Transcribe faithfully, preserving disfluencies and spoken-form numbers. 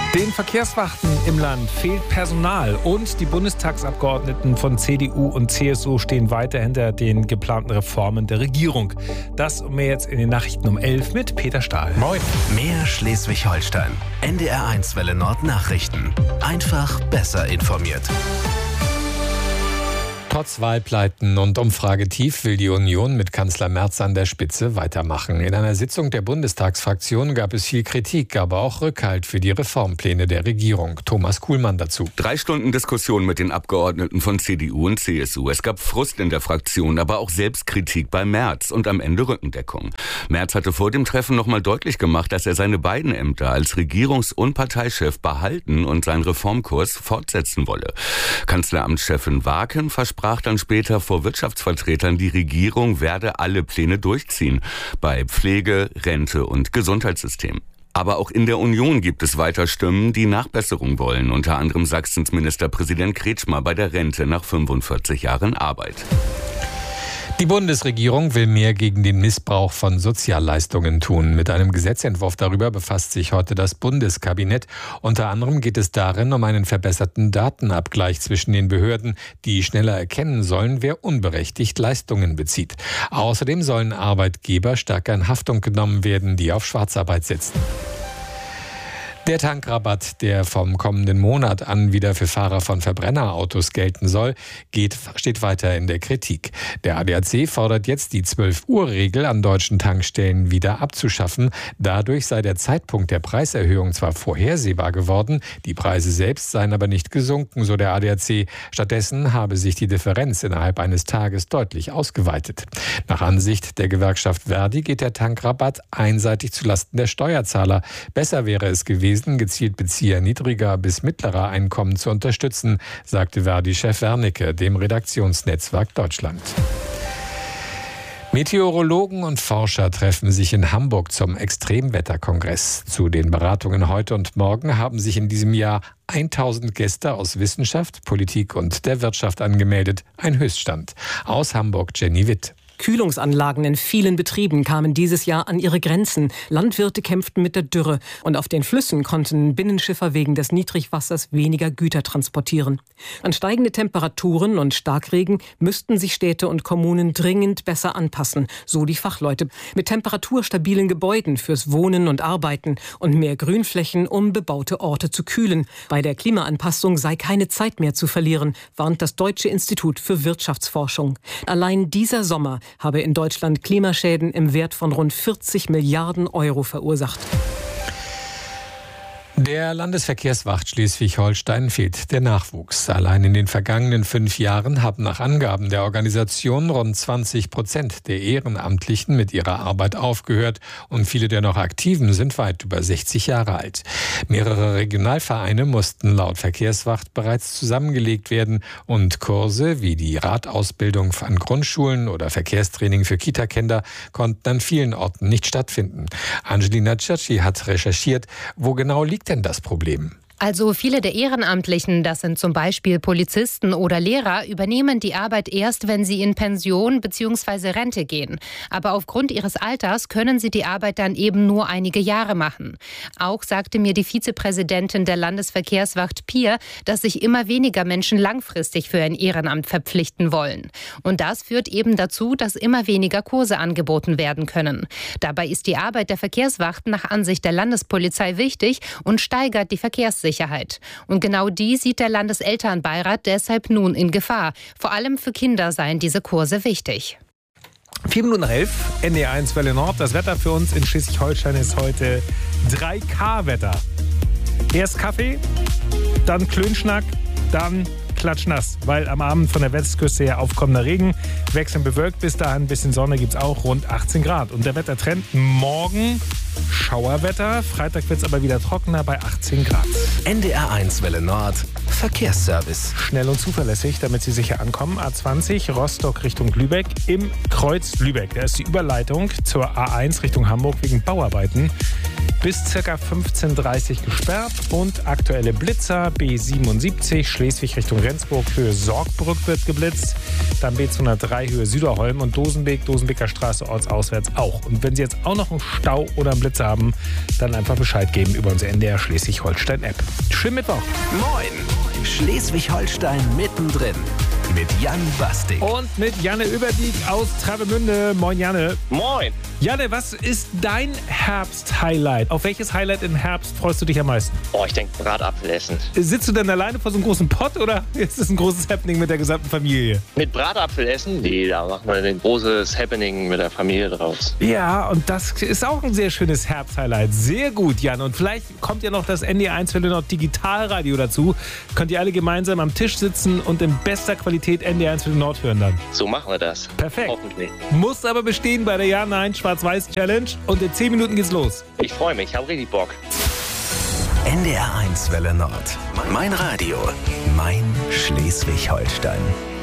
Den Verkehrswachten im Land fehlt Personal und die Bundestagsabgeordneten von C D U und C S U stehen weiter hinter den geplanten Reformen der Regierung. Das und mehr jetzt in den Nachrichten um elf mit Peter Stahl. Moin. Mehr Schleswig-Holstein. N D R eins Welle Nord Nachrichten. Einfach besser informiert. Trotz Wahlpleiten und Umfragetief will die Union mit Kanzler Merz an der Spitze weitermachen. In einer Sitzung der Bundestagsfraktion gab es viel Kritik, aber auch Rückhalt für die Reformpläne der Regierung. Thomas Kuhlmann dazu. Drei Stunden Diskussion mit den Abgeordneten von C D U und C S U. Es gab Frust in der Fraktion, aber auch Selbstkritik bei Merz und am Ende Rückendeckung. Merz hatte vor dem Treffen nochmal deutlich gemacht, dass er seine beiden Ämter als Regierungs- und Parteichef behalten und seinen Reformkurs fortsetzen wolle. Kanzleramtschefin Waken versprach sprach dann später vor Wirtschaftsvertretern, die Regierung werde alle Pläne durchziehen. Bei Pflege, Rente und Gesundheitssystem. Aber auch in der Union gibt es weiter Stimmen, die Nachbesserung wollen. Unter anderem Sachsens Ministerpräsident Kretschmer bei der Rente nach fünfundvierzig Jahren Arbeit. Die Bundesregierung will mehr gegen den Missbrauch von Sozialleistungen tun. Mit einem Gesetzentwurf darüber befasst sich heute das Bundeskabinett. Unter anderem geht es darin um einen verbesserten Datenabgleich zwischen den Behörden, die schneller erkennen sollen, wer unberechtigt Leistungen bezieht. Außerdem sollen Arbeitgeber stärker in Haftung genommen werden, die auf Schwarzarbeit setzen. Der Tankrabatt, der vom kommenden Monat an wieder für Fahrer von Verbrennerautos gelten soll, geht, steht weiter in der Kritik. Der A D A C fordert jetzt, die zwölf-Uhr-Regel an deutschen Tankstellen wieder abzuschaffen. Dadurch sei der Zeitpunkt der Preiserhöhung zwar vorhersehbar geworden, die Preise selbst seien aber nicht gesunken, so der A D A C. Stattdessen habe sich die Differenz innerhalb eines Tages deutlich ausgeweitet. Nach Ansicht der Gewerkschaft Verdi geht der Tankrabatt einseitig zulasten der Steuerzahler. Besser wäre es gewesen, gezielt Bezieher niedriger bis mittlerer Einkommen zu unterstützen, sagte Verdi-Chef Wernicke dem Redaktionsnetzwerk Deutschland. Meteorologen und Forscher treffen sich in Hamburg zum Extremwetterkongress. Zu den Beratungen heute und morgen haben sich in diesem Jahr tausend Gäste aus Wissenschaft, Politik und der Wirtschaft angemeldet. Ein Höchststand. Aus Hamburg Jenny Witt. Kühlungsanlagen in vielen Betrieben kamen dieses Jahr an ihre Grenzen. Landwirte kämpften mit der Dürre. Und auf den Flüssen konnten Binnenschiffer wegen des Niedrigwassers weniger Güter transportieren. An steigende Temperaturen und Starkregen müssten sich Städte und Kommunen dringend besser anpassen, so die Fachleute. Mit temperaturstabilen Gebäuden fürs Wohnen und Arbeiten und mehr Grünflächen, um bebaute Orte zu kühlen. Bei der Klimaanpassung sei keine Zeit mehr zu verlieren, warnt das Deutsche Institut für Wirtschaftsforschung. Allein dieser Sommer habe in Deutschland Klimaschäden im Wert von rund vierzig Milliarden Euro verursacht. Der Landesverkehrswacht Schleswig-Holstein fehlt der Nachwuchs. Allein in den vergangenen fünf Jahren haben nach Angaben der Organisation rund zwanzig Prozent der Ehrenamtlichen mit ihrer Arbeit aufgehört und viele der noch Aktiven sind weit über sechzig Jahre alt. Mehrere Regionalvereine mussten laut Verkehrswacht bereits zusammengelegt werden und Kurse wie die Radausbildung an Grundschulen oder Verkehrstraining für Kita-Kinder konnten an vielen Orten nicht stattfinden. Angelina Ciacci hat recherchiert, wo genau liegt denn das Problem? Also viele der Ehrenamtlichen, das sind zum Beispiel Polizisten oder Lehrer, übernehmen die Arbeit erst, wenn sie in Pension bzw. Rente gehen. Aber aufgrund ihres Alters können sie die Arbeit dann eben nur einige Jahre machen. Auch sagte mir die Vizepräsidentin der Landesverkehrswacht Pier, dass sich immer weniger Menschen langfristig für ein Ehrenamt verpflichten wollen. Und das führt eben dazu, dass immer weniger Kurse angeboten werden können. Dabei ist die Arbeit der Verkehrswachten nach Ansicht der Landespolizei wichtig und steigert die Verkehrssicherheit. Sicherheit. Und genau die sieht der Landeselternbeirat deshalb nun in Gefahr. Vor allem für Kinder seien diese Kurse wichtig. Vier Minuten nach elf, N D R eins Welle Nord. Das Wetter für uns in Schleswig-Holstein ist heute drei K Wetter. Erst Kaffee, dann Klönschnack, dann klatschnass, weil am Abend von der Westküste her aufkommender Regen, wechselnd bewölkt, bis dahin ein bisschen Sonne gibt es auch, rund achtzehn Grad. Und der Wettertrend morgen Schauerwetter, Freitag wird es aber wieder trockener bei achtzehn Grad. N D R eins Welle Nord, Verkehrsservice. Schnell und zuverlässig, damit Sie sicher ankommen. A zwanzig Rostock Richtung Lübeck im Kreuz Lübeck. Da ist die Überleitung zur A eins Richtung Hamburg wegen Bauarbeiten. bis ca. fünfzehn Uhr dreißig gesperrt. Und aktuelle Blitzer B siebenundsiebzig Schleswig Richtung Rendsburg, Höhe Sorgbrück wird geblitzt. Dann B zweihundertdrei Höhe Süderholm und Dosenbeek, Dosenbeker Straße ortsauswärts auch. Und wenn Sie jetzt auch noch einen Stau oder einen Blitzer haben, dann einfach Bescheid geben über unsere N D R Schleswig-Holstein-App. Schönen Mittwoch. Moin, Schleswig-Holstein mittendrin. Mit Jan Bastik. Und mit Janne Überdiek aus Travemünde. Moin, Janne. Moin. Janne, was ist dein Herbst-Highlight? Auf welches Highlight im Herbst freust du dich am meisten? Oh, ich denke Bratapfel essen. Sitzt du denn alleine vor so einem großen Pott oder ist es ein großes Happening mit der gesamten Familie? Mit Bratapfel essen? Nee, da machen wir ein großes Happening mit der Familie draus. Ja, und das ist auch ein sehr schönes Herbst-Highlight. Sehr gut, Jan. Und vielleicht kommt ja noch das N D R eins Welle Nord Digitalradio dazu. Könnt ihr alle gemeinsam am Tisch sitzen und in bester Qualität N D R eins Welle Nord hören dann. So machen wir das. Perfekt. Hoffentlich. Muss aber bestehen bei der Ja-Nein-Schwarz-Weiß-Challenge. Und in zehn Minuten geht's los. Ich freue mich, ich habe richtig Bock. N D R eins Welle Nord. Mein Radio. Mein Schleswig-Holstein.